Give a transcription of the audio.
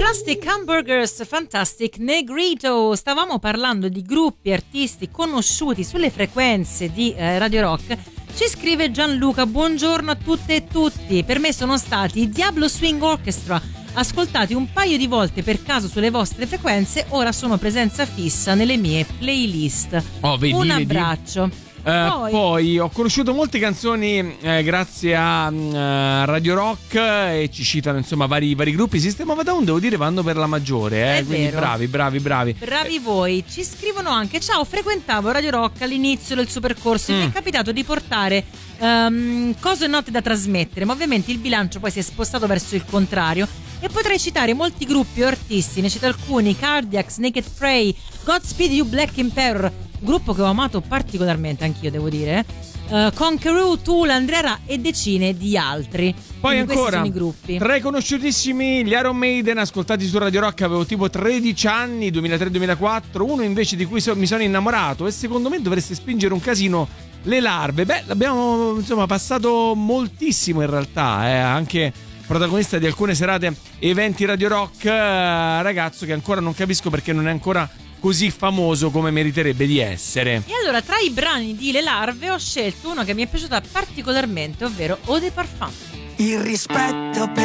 Plastic Hamburgers, Fantastic Negrito. Stavamo parlando di gruppi, artisti conosciuti sulle frequenze di Radio Rock. Ci scrive Gianluca: buongiorno a tutte e tutti. Per me sono stati i Diablo Swing Orchestra, ascoltati un paio di volte per caso sulle vostre frequenze, ora sono presenza fissa nelle mie playlist. Un abbraccio. Poi ho conosciuto molte canzoni grazie a Radio Rock e ci citano insomma vari gruppi. Sistema of a Down, devo dire, vanno per la maggiore, quindi vero. bravi voi. Ci scrivono anche: ciao, frequentavo Radio Rock all'inizio del suo percorso e mi è capitato di portare cose note da trasmettere, ma ovviamente il bilancio poi si è spostato verso il contrario e potrei citare molti gruppi o artisti. Ne cito alcuni: Cardiacs, Naked Prey, Godspeed You Black Emperor, gruppo che ho amato particolarmente anch'io, devo dire, Conqueror, Tool, Andrea e decine di altri. Poi quindi ancora sono i gruppi. Tre conosciutissimi, gli Iron Maiden, ascoltati su Radio Rock, avevo tipo 13 anni, 2003-2004. Uno invece di cui mi sono innamorato, e secondo me dovreste spingere un casino, le Larve. Beh, l'abbiamo insomma passato moltissimo in realtà, anche protagonista di alcune serate e eventi Radio Rock, ragazzo che ancora non capisco perché non è ancora così famoso come meriterebbe di essere. E allora, tra i brani di Le Larve ho scelto uno che mi è piaciuta particolarmente, ovvero Eau de Parfum. Il rispetto per